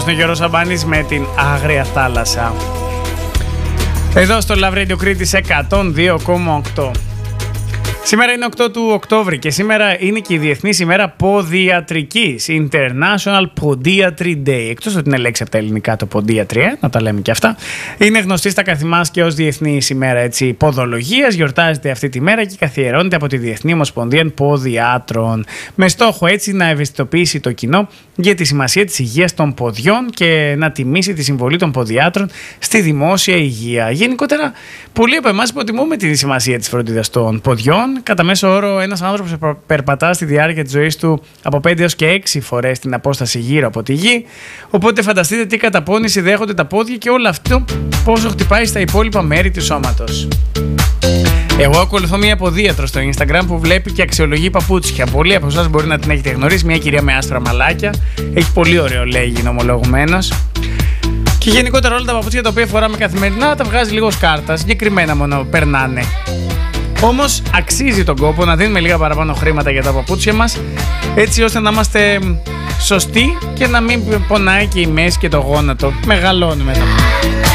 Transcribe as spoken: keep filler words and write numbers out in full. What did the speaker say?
είναι ο Γιώργος Σαμπάνης με την Άγρια Θάλασσα. Εδώ στο Love Radio Κρήτης εκατόν δύο κόμμα οκτώ. Σήμερα είναι οκτώ του Οκτώβρη και σήμερα είναι και η Διεθνής ημέρα Ποδιατρικής, International Podiatry Day. Εκτός ότι είναι λέξη από τα ελληνικά το Podiatry, ε, να τα λέμε και αυτά. Είναι γνωστή στα καθημάς και ως Διεθνής ημέρα έτσι, ποδολογίας. Γιορτάζεται αυτή τη μέρα και καθιερώνεται από τη Διεθνή Ομοσπονδία Ποδιάτρων. Με στόχο έτσι να ευαισθητοποιήσει το κοινό για τη σημασία της υγείας των ποδιών και να τιμήσει τη συμβολή των ποδιάτρων στη δημόσια υγεία. Γενικότερα, πολλοί από εμάς υποτιμούμε τη σημασία της φροντίδας των ποδιών. Κατά μέσο όρο, ένας άνθρωπος περπατά στη διάρκεια της ζωής του από πέντε έως και έξι φορές την απόσταση γύρω από τη γη. Οπότε φανταστείτε τι καταπώνηση δέχονται τα πόδια και όλο αυτό πόσο χτυπάει στα υπόλοιπα μέρη του σώματος. Εγώ ακολουθώ μια ποδίατρο στο Instagram που βλέπει και αξιολογεί παπούτσια. Πολλοί από εσάς μπορεί να την έχετε γνωρίσει. Μια κυρία με άσπρα μαλάκια. Έχει πολύ ωραίο λέγει ομολογουμένος. Και γενικότερα όλα τα παπούτσια τα οποία φοράμε καθημερινά τα βγάζει λίγο σκάρτα. Συγκεκριμένα μόνο περνάνε. Όμως αξίζει τον κόπο να δίνουμε λίγα παραπάνω χρήματα για τα παπούτσια μας, έτσι ώστε να είμαστε σωστοί και να μην πονάει και η μέση και το γόνατο. Μεγαλώνουμε τα